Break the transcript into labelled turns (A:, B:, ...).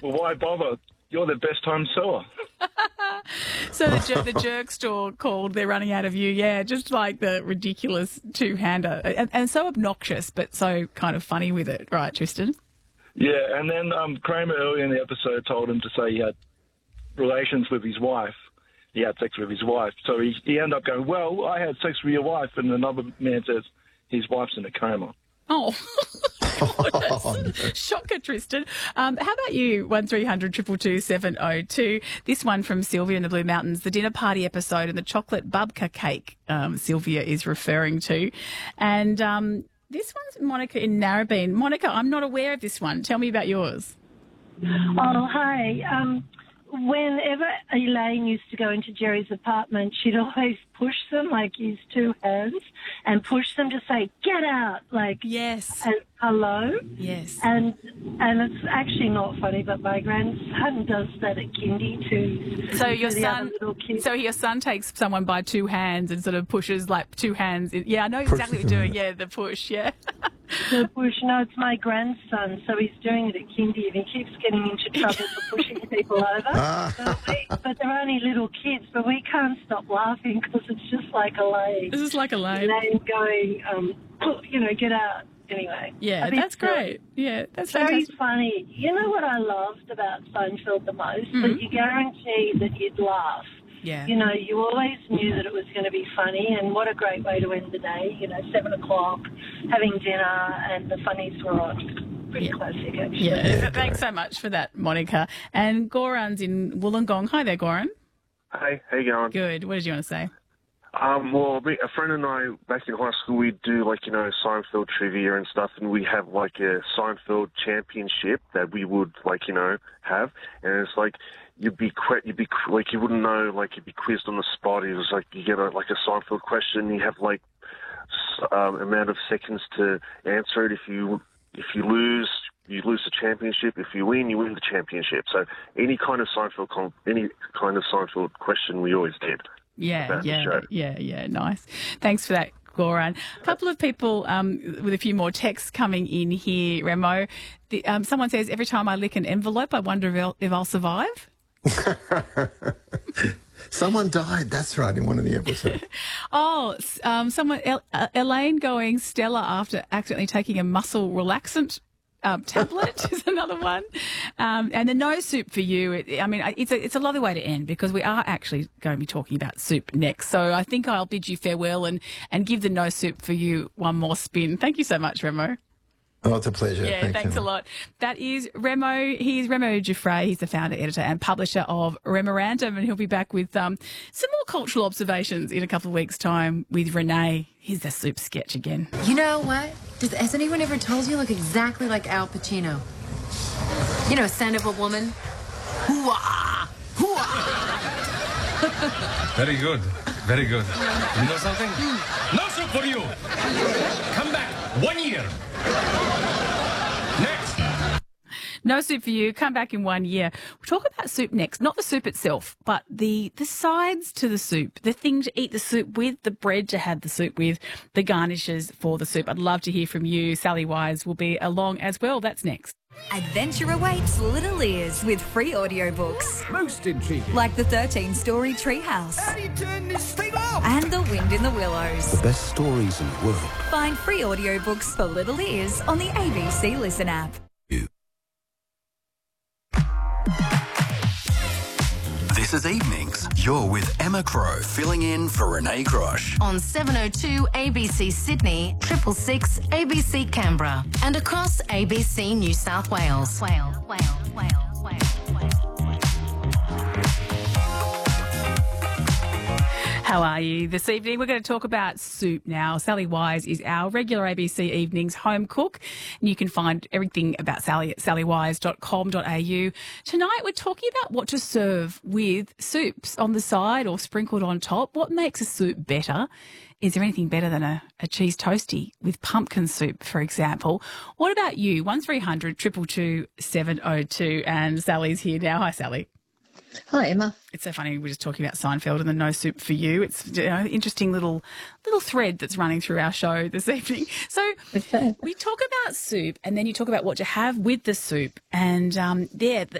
A: Well, why bother? You're the best home sewer.
B: So the jerk store called, they're running out of you. Yeah, just like the ridiculous two-hander. And so obnoxious, but so kind of funny with it. Right, Tristan?
A: Yeah, and then Kramer earlier in the episode told him to say he had relations with his wife. He had sex with his wife. So he ended up going, well, I had sex with your wife. And another man says his wife's in a coma.
B: Oh, shocker, Tristan. How about you? 1300 222 702. This one from Sylvia in the Blue Mountains, the dinner party episode and the chocolate babka cake Sylvia is referring to. And this one's Monica in Narrabeen. Monica, I'm not aware of this one. Tell me about yours.
C: Oh, hi. Whenever Elaine used to go into Jerry's apartment, she'd always push them, like use two hands, and push them to say, get out, like,
B: yes,
C: and hello.
B: Yes.
C: And it's actually not funny, but my grandson does that at kindy too.
B: So your son takes someone by two hands and sort of pushes like two hands. Yeah, I know exactly what you're doing. Yeah, the push, yeah.
C: The push, no, it's my grandson, so he's doing it at kindy and he keeps getting into trouble for pushing people over. But they're only little kids, but we can't stop laughing because it's just like Elaine.
B: This is like Elaine.
C: Elaine going, get out. Anyway.
B: Yeah, that's great. Yeah, that's
C: very
B: fantastic.
C: funny. You know what I loved about Seinfeld the most? That you guarantee that you'd laugh.
B: Yeah.
C: You know, you always knew that it was going to be funny, and what a great way to end the day. 7 o'clock, having dinner, and the funnies were on. Pretty classic, actually.
B: Yeah, thanks so much for that, Monica. And Goran's in Wollongong. Hi there, Goran.
D: Hey, how you going?
B: Good. What did you want to say?
D: Well, a friend and I, back in high school, we'd do, Seinfeld trivia and stuff, and we have, a Seinfeld championship that we would, have. And it's like, you wouldn't know, you'd be quizzed on the spot. It was like, you get a Seinfeld question, you have, amount of seconds to answer it. If you lose, you lose the championship. If you win the championship. So any kind of Seinfeld question, we always did.
B: Yeah, nice. Thanks for that, Goran. A couple of people with a few more texts coming in here, Remo. Someone says, every time I lick an envelope, I wonder if I'll survive.
E: Someone died, that's right, in one of the episodes.
B: Elaine going Stella after accidentally taking a muscle relaxant tablet is another one. And the no soup for you, it's a lovely way to end because we are actually going to be talking about soup next. So I think I'll bid you farewell and give the no soup for you one more spin. Thank you so much, Remo.
E: Oh, it's a pleasure.
B: Yeah, thanks a lot. That is Remo. He's Remo Giuffre. He's the founder, editor and publisher of Remorandum, and he'll be back with some more cultural observations in a couple of weeks' time with Renee. Here's the soup sketch again.
F: You know what? Has anyone ever told you look exactly like Al Pacino? You know, Son of a Woman? Hoo-ah! Hoo-ah!
G: Very good. Very good. You know something? No soup for you! Come back 1 year! Next!
B: No soup for you. Come back in 1 year. We'll talk about soup next. Not the soup itself, but the sides to the soup, the thing to eat the soup with, the bread to have the soup with, the garnishes for the soup. I'd love to hear from you. Sally Wise will be along as well. That's next.
H: Adventure awaits Little Ears with free audiobooks.
I: Most intriguing.
H: Like the 13-story Treehouse.
I: How do you turn this thing off?
H: And The Wind in the Willows.
I: The best stories in the world.
H: Find free audiobooks for Little Ears on the ABC Listen app.
J: This is Evenings. You're with Emma Crow, filling in for Renee Grosh.
F: On 702 ABC Sydney, 666 ABC Canberra, and across ABC New South Wales.
B: How are you this evening? We're going to talk about soup now. Sally Wise is our regular ABC Evenings home cook, and you can find everything about Sally at sallywise.com.au. Tonight we're talking about what to serve with soups on the side or sprinkled on top. What makes a soup better? Is there anything better than a cheese toastie with pumpkin soup, for example? What about you? 1300 222 702, and Sally's here now. Hi, Sally.
K: Hi, Emma.
B: It's so funny. We're just talking about Seinfeld and the no soup for you. It's interesting little thread that's running through our show this evening. So we talk about soup, and then you talk about what to have with the soup. And